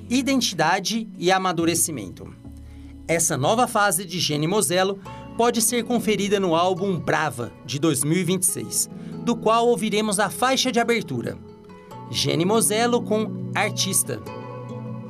identidade e amadurecimento. Essa nova fase de Jenny Mosello pode ser conferida no álbum Brava, de 2026, do qual ouviremos a faixa de abertura. Jenny Mosello com Artista.